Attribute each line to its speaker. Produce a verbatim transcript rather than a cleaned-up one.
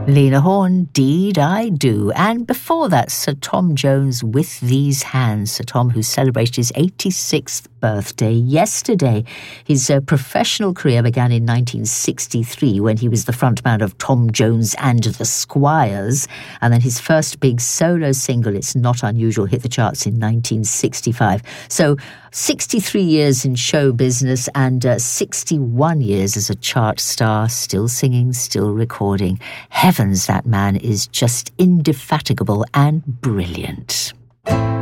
Speaker 1: Lena Horne, Deed I Do. And before that, Sir Tom Jones, With These Hands. Sir Tom, who celebrated his eighty-sixth birthday yesterday. His uh, professional career began in nineteen sixty-three when he was the frontman of Tom Jones and the Squires. And then his first big solo single, It's Not Unusual, hit the charts in nineteen sixty-five. So sixty-three years in show business and uh, sixty-one years as a chart star, still singing, still recording. Heavens, that man is just indefatigable and brilliant.